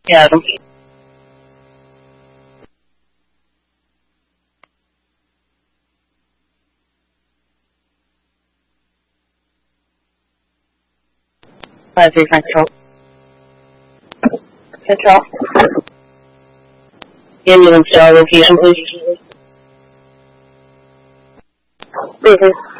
Yeah. Five three control. Control. Ambulance location, please.